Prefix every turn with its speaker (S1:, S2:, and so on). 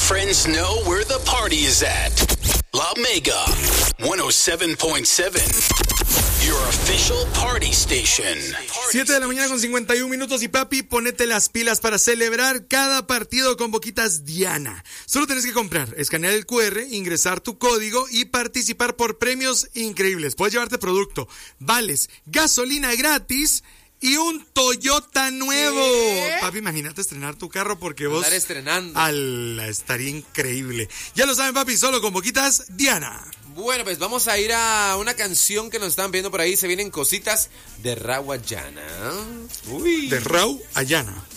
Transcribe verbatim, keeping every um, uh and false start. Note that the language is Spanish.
S1: friends know where the party is at. La Mega one oh seven point seven. Your official party station.
S2: siete de la mañana con cincuenta y un minutos y papi, ponete las pilas para celebrar cada partido con Boquitas Diana. Solo tenés que comprar, escanear el cu erre, ingresar tu código y participar por premios increíbles. Puedes llevarte producto, vales, gasolina gratis y un Toyota nuevo. ¿Qué? Papi, imagínate estrenar tu carro porque vos...
S3: Andar estrenando.
S2: Ala, estaría increíble. Ya lo saben, papi, solo con Boquitas Diana.
S3: Bueno, pues vamos a ir a una canción que nos están viendo por ahí. Se vienen cositas de Rawayana.
S2: Uy. De Rawayana.